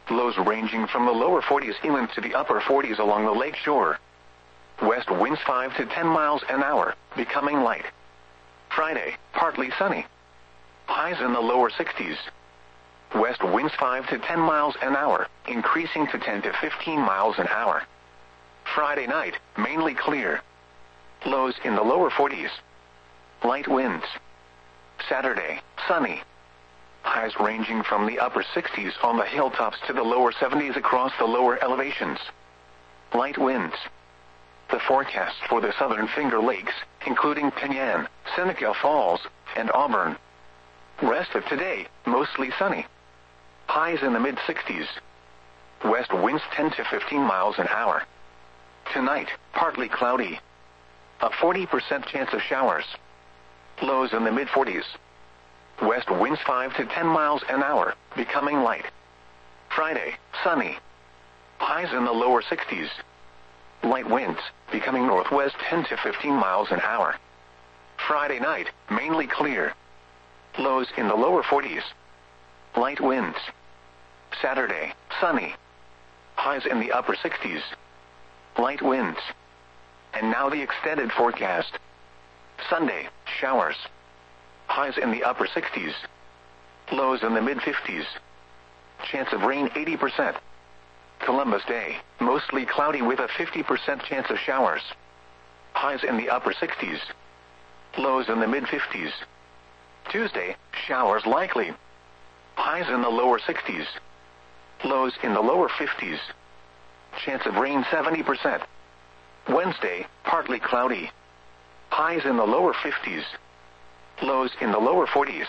Lows ranging from the lower 40s inland to the upper 40s along the lake shore. West winds 5 to 10 miles an hour, becoming light. Friday, partly sunny. Highs in the lower 60s. West winds 5 to 10 miles an hour, increasing to 10 to 15 miles an hour. Friday night, mainly clear. Lows in the lower 40s. Light winds. Saturday, sunny. Highs ranging from the upper 60s on the hilltops to the lower 70s across the lower elevations. Light winds. The forecast for the southern Finger Lakes, including Penyan, Seneca Falls, and Auburn. Rest of today, mostly sunny. Highs in the mid-60s. West winds 10 to 15 miles an hour. Tonight, partly cloudy. A 40% chance of showers. Lows in the mid-40s. West winds 5 to 10 miles an hour, becoming light. Friday, sunny. Highs in the lower 60s. Light winds, becoming northwest 10 to 15 miles an hour. Friday night, mainly clear. Lows in the lower 40s. Light winds. Saturday, sunny. Highs in the upper 60s. Light winds. And now the extended forecast. Sunday, showers. Highs in the upper 60s. Lows in the mid-50s. Chance of rain 80%. Columbus Day, mostly cloudy with a 50% chance of showers. Highs in the upper 60s. Lows in the mid-50s. Tuesday, showers likely. Highs in the lower 60s. Lows in the lower 50s. Chance of rain 70%. Wednesday, partly cloudy. Highs in the lower 50s. Lows in the lower 40s.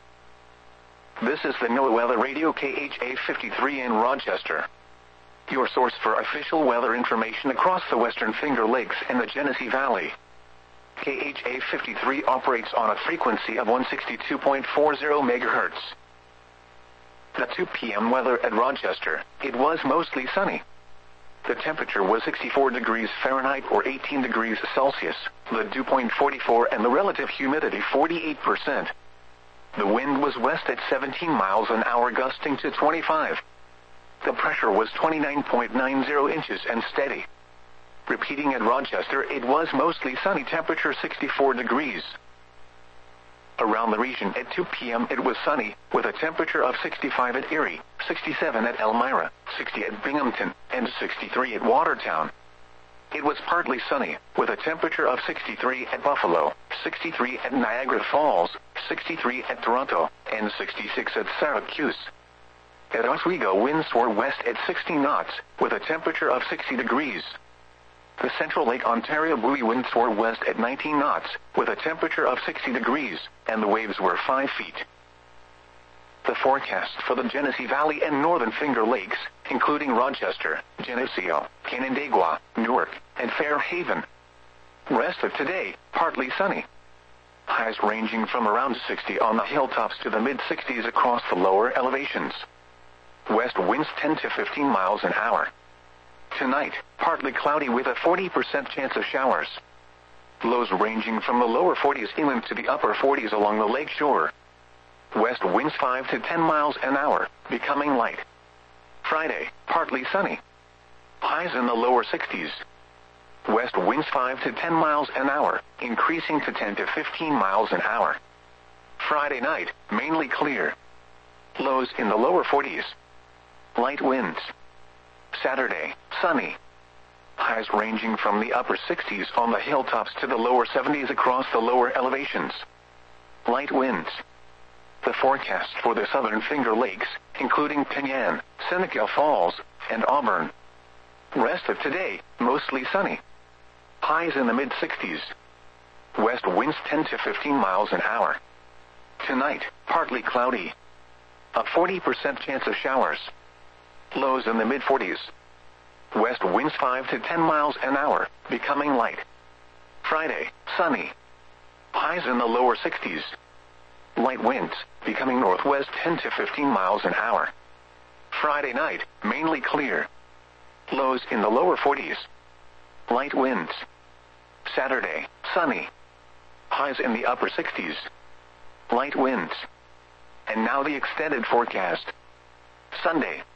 This is the NOAA Weather Radio KHA 53 in Rochester. Your source for official weather information across the Western Finger Lakes and the Genesee Valley. KHA 53 operates on a frequency of 162.40 MHz. At 2 p.m. weather at Rochester, it was mostly sunny. The temperature was 64 degrees Fahrenheit or 18 degrees Celsius, the dew point 44 and the relative humidity 48%. The wind was west at 17 miles an hour gusting to 25. The pressure was 29.90 inches and steady. Repeating at Rochester, it was mostly sunny, temperature 64 degrees. Around the region at 2 p.m. it was sunny, with a temperature of 65 at Erie, 67 at Elmira, 60 at Binghamton, and 63 at Watertown. It was partly sunny, with a temperature of 63 at Buffalo, 63 at Niagara Falls, 63 at Toronto, and 66 at Syracuse. At Oswego, winds were west at 60 knots, with a temperature of 60 degrees. The Central Lake Ontario buoy winds were west at 19 knots, with a temperature of 60 degrees, and the waves were 5 feet. The forecast for the Genesee Valley and Northern Finger Lakes, including Rochester, Geneseo, Canandaigua, Newark, and Fairhaven. Rest of today, partly sunny. Highs ranging from around 60 on the hilltops to the mid-60s across the lower elevations. West winds 10 to 15 miles an hour. Tonight, partly cloudy with a 40% chance of showers. Lows ranging from the lower 40s inland to the upper 40s along the lake shore. West winds 5 to 10 miles an hour, becoming light. Friday, partly sunny. Highs in the lower 60s. West winds 5 to 10 miles an hour, increasing to 10 to 15 miles an hour. Friday night, mainly clear. Lows in the lower 40s. Light winds. Saturday, sunny. Highs ranging from the upper 60s on the hilltops to the lower 70s across the lower elevations. Light winds. The forecast for the southern Finger Lakes, including Penyan, Seneca Falls, and Auburn. Rest of today, mostly sunny. Highs in the mid-60s. West winds 10 to 15 miles an hour. Tonight, partly cloudy. A 40% chance of showers. Lows in the mid-40s. West winds 5 to 10 miles an hour, becoming light. Friday, sunny. Highs in the lower 60s. Light winds, becoming northwest 10 to 15 miles an hour. Friday night, mainly clear. Lows in the lower 40s. Light winds. Saturday, sunny. Highs in the upper 60s. Light winds. And now the extended forecast. Sunday,